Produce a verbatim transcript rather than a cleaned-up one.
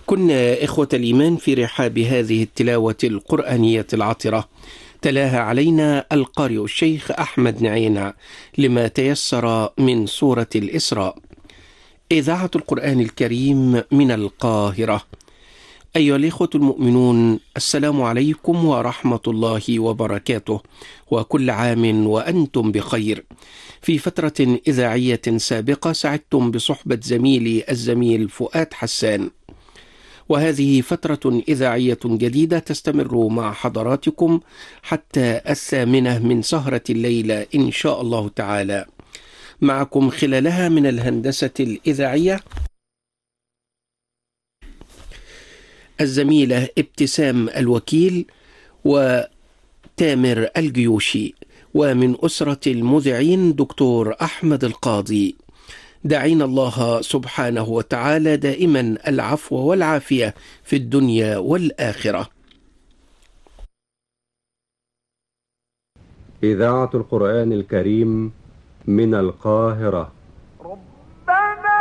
كنا إخوة الإيمان في رحاب هذه التلاوة القرآنية العطرة، تلاها علينا القارئ الشيخ أحمد نعينة لما تيسر من سورة الإسراء. إذاعة القرآن الكريم من القاهرة. أيها الإخوة المؤمنون، السلام عليكم ورحمة الله وبركاته، وكل عام وأنتم بخير. في فترة إذاعية سابقة سعدتم بصحبة زميلي الزميل فؤاد حسان، وهذه فترة إذاعية جديدة تستمر مع حضراتكم حتى الثامنة من سهرة الليلة إن شاء الله تعالى. معكم خلالها من الهندسة الإذاعية الزميلة ابتسام الوكيل وتامر الجيوشي، ومن أسرة المذيعين دكتور أحمد القاضي. دعينا الله سبحانه وتعالى دائما العفو والعافية في الدنيا والآخرة. إذاعة القرآن الكريم من القاهرة.